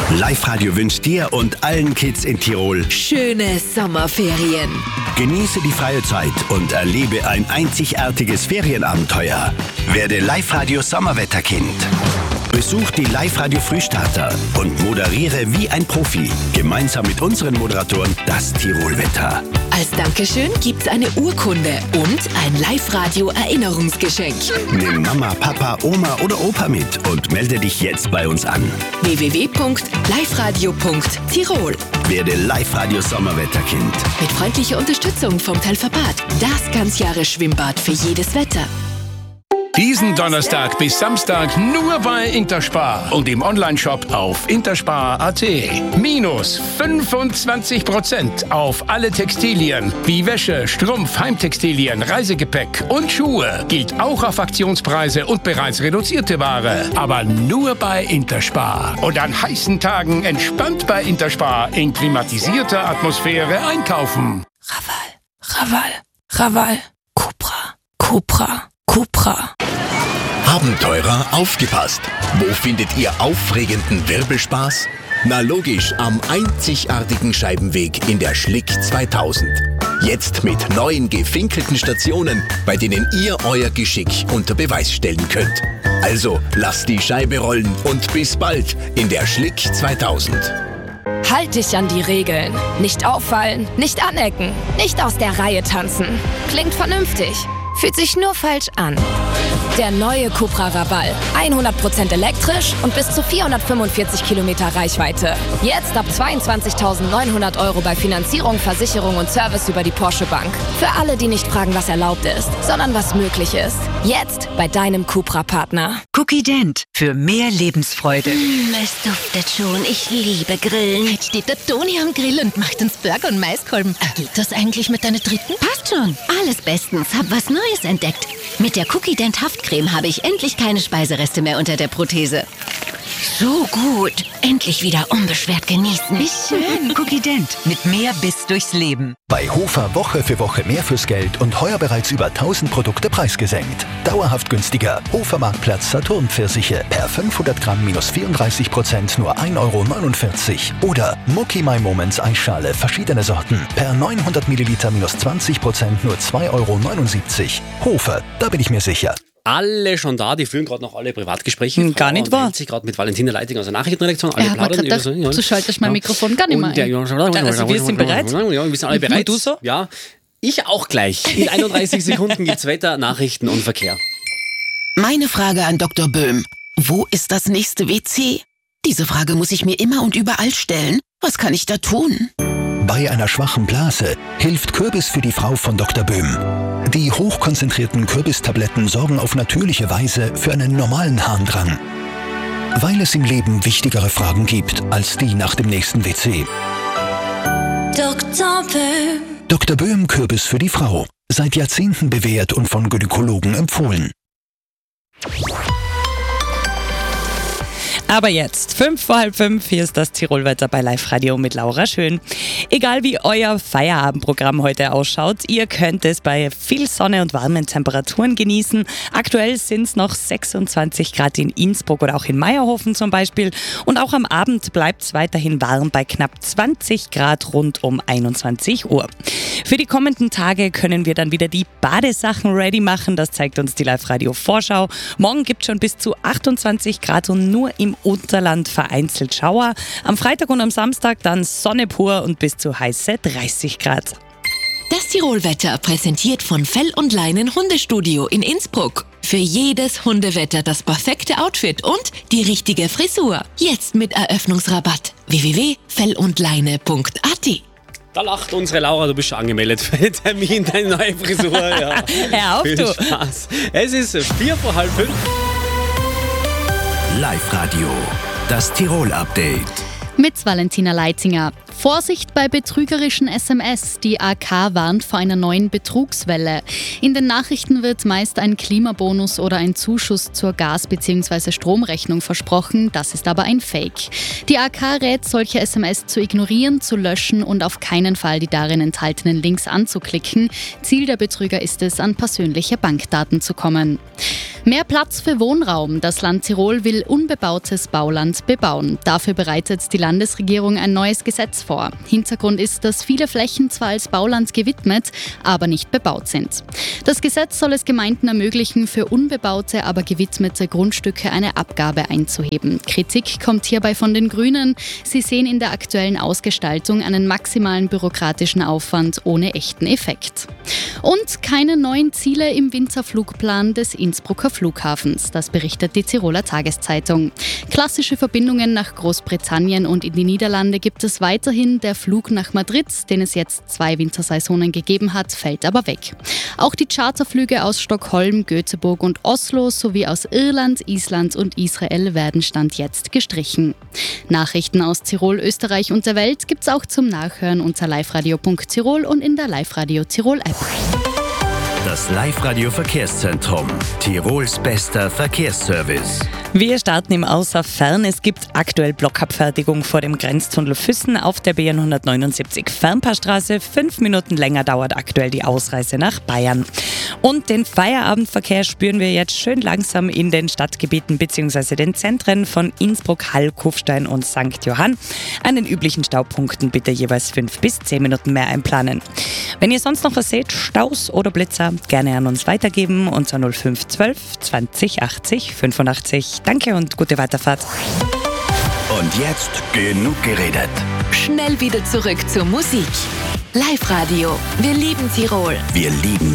Live-Radio wünscht dir und allen Kids in Tirol schöne Sommerferien. Genieße die freie Zeit und erlebe ein einzigartiges Ferienabenteuer. Werde Live-Radio Sommerwetterkind. Besuch die Live-Radio Frühstarter und moderiere wie ein Profi. Gemeinsam mit unseren Moderatoren das Tirolwetter. Als Dankeschön gibt's eine Urkunde und ein Live-Radio-Erinnerungsgeschenk. Nimm Mama, Papa, Oma oder Opa mit und melde dich jetzt bei uns an. www.liveradio.tirol. Werde Live-Radio Sommerwetterkind. Mit freundlicher Unterstützung vom Teilverband. Das Ganzjahres-Schwimmbad für jedes Wetter. Diesen Donnerstag bis Samstag nur bei Interspar und im Onlineshop auf interspar.at. Minus 25% auf alle Textilien wie Wäsche, Strumpf, Heimtextilien, Reisegepäck und Schuhe. Gilt auch auf Aktionspreise und bereits reduzierte Ware. Aber nur bei Interspar. Und an heißen Tagen entspannt bei Interspar in klimatisierter Atmosphäre einkaufen. Raval. Cupra. Abenteurer, aufgepasst! Wo findet ihr aufregenden Wirbelspaß? Na logisch, am einzigartigen Scheibenweg in der Schlick 2000. Jetzt mit neuen gefinkelten Stationen, bei denen ihr euer Geschick unter Beweis stellen könnt. Also lasst die Scheibe rollen und bis bald in der Schlick 2000. Halt dich an die Regeln. Nicht auffallen, nicht anecken, nicht aus der Reihe tanzen. Klingt vernünftig, fühlt sich nur falsch an. Der neue Cupra Raval. 100% elektrisch und bis zu 445 Kilometer Reichweite. Jetzt ab 22.900 € bei Finanzierung, Versicherung und Service über die Porsche Bank. Für alle, die nicht fragen, was erlaubt ist, sondern was möglich ist. Jetzt bei deinem Cupra-Partner. Cookie Dent. Für mehr Lebensfreude. Es duftet schon. Ich liebe Grillen. Jetzt steht der Toni am Grill und macht uns Burger und Maiskolben. Geht das eigentlich mit deiner dritten? Passt schon. Alles bestens. Hab was Neues entdeckt. Mit der Cookie Dent Haftcreme habe ich endlich keine Speisereste mehr unter der Prothese. So gut. Endlich wieder unbeschwert genießen. Wie schön. Cookie Dent. Mit mehr Biss durchs Leben. Bei Hofer Woche für Woche mehr fürs Geld und heuer bereits über 1000 Produkte preisgesenkt. Dauerhaft günstiger. Hofer Marktplatz Saturn-Pfirsiche. Per 500 Gramm minus 34%, nur 1,49 €. Oder Mucki My Moments Eisschale, verschiedene Sorten. Per 900 Milliliter minus 20%, nur 2,79 €. Hofer, da bin ich mir sicher. Alle schon da, die führen gerade noch alle Privatgespräche. Gar nicht wahr. sich gerade mit Valentina Leiting aus der Nachrichtenredaktion. Alle plaudern über so. Du schaltest mein Mikrofon gar nicht mehr ein. Also wir sind bereit. Ja, wir sind alle bereit. Du so? Ja, ich auch gleich. In 31 Sekunden gibt's Wetter, Nachrichten und Verkehr. Meine Frage an Dr. Böhm. Wo ist das nächste WC? Diese Frage muss ich mir immer und überall stellen. Was kann ich da tun? Bei einer schwachen Blase hilft Kürbis für die Frau von Dr. Böhm. Die hochkonzentrierten Kürbistabletten sorgen auf natürliche Weise für einen normalen Harndrang. Weil es im Leben wichtigere Fragen gibt als die nach dem nächsten WC. Dr. Böhm. Dr. Böhm Kürbis für die Frau. Seit Jahrzehnten bewährt und von Gynäkologen empfohlen. Aber jetzt, 5:05, hier ist das Tirolwetter bei Live-Radio mit Laura Schön. Egal wie euer Feierabendprogramm heute ausschaut, ihr könnt es bei viel Sonne und warmen Temperaturen genießen. Aktuell sind es noch 26 Grad in Innsbruck oder auch in Meierhofen zum Beispiel. Und auch am Abend bleibt es weiterhin warm bei knapp 20 Grad rund um 21 Uhr. Für die kommenden Tage können wir dann wieder die Badesachen ready machen. Das zeigt uns die Live-Radio-Vorschau. Morgen gibt es schon bis zu 28 Grad und nur im Unterland vereinzelt Schauer. Am Freitag und am Samstag dann Sonne pur und bis zu heiße 30 Grad. Das Tirolwetter präsentiert von Fell und Leinen Hundestudio in Innsbruck. Für jedes Hundewetter das perfekte Outfit und die richtige Frisur. Jetzt mit Eröffnungsrabatt. www.fellundleine.at. Da lacht unsere Laura, du bist schon angemeldet für den Termin, deine neue Frisur. Ja. Hör auf, Viel du. Spaß. Es ist 4:45. Live-Radio, das Tirol-Update. Mit Valentina Leitinger. Vorsicht bei betrügerischen SMS. Die AK warnt vor einer neuen Betrugswelle. In den Nachrichten wird meist ein Klimabonus oder ein Zuschuss zur Gas- bzw. Stromrechnung versprochen. Das ist aber ein Fake. Die AK rät, solche SMS zu ignorieren, zu löschen und auf keinen Fall die darin enthaltenen Links anzuklicken. Ziel der Betrüger ist es, an persönliche Bankdaten zu kommen. Mehr Platz für Wohnraum. Das Land Tirol will unbebautes Bauland bebauen. Dafür bereitet die Landesregierung ein neues Gesetz vor. Hintergrund ist, dass viele Flächen zwar als Bauland gewidmet, aber nicht bebaut sind. Das Gesetz soll es Gemeinden ermöglichen, für unbebaute, aber gewidmete Grundstücke eine Abgabe einzuheben. Kritik kommt hierbei von den Grünen. Sie sehen in der aktuellen Ausgestaltung einen maximalen bürokratischen Aufwand ohne echten Effekt. Und keine neuen Ziele im Winterflugplan des Innsbrucker Flughafens. Das berichtet die Tiroler Tageszeitung. Klassische Verbindungen nach Großbritannien und in die Niederlande gibt es weiterhin. Der Flug nach Madrid, den es jetzt 2 Wintersaisonen gegeben hat, fällt aber weg. Auch die Charterflüge aus Stockholm, Göteborg und Oslo sowie aus Irland, Island und Israel werden Stand jetzt gestrichen. Nachrichten aus Tirol, Österreich und der Welt gibt's auch zum Nachhören unter liveradio.tirol und in der Live-Radio Tirol App. Das Live-Radio Verkehrszentrum. Tirols bester Verkehrsservice. Wir starten im Außerfern. Es gibt aktuell Blockabfertigung vor dem Grenztunnel Füssen auf der BN 179 Fernpaarstraße. 5 Minuten länger dauert aktuell die Ausreise nach Bayern. Und den Feierabendverkehr spüren wir jetzt schön langsam in den Stadtgebieten bzw. den Zentren von Innsbruck, Hall, Kufstein und St. Johann. An den üblichen Staupunkten bitte jeweils 5 bis 10 Minuten mehr einplanen. Wenn ihr sonst noch was seht, Staus oder Blitzer, gerne an uns weitergeben unter 0512 20 80 85. Danke und gute Weiterfahrt. Und jetzt genug geredet. Schnell wieder zurück zur Musik. Live-Radio. Wir lieben Tirol. Wir lieben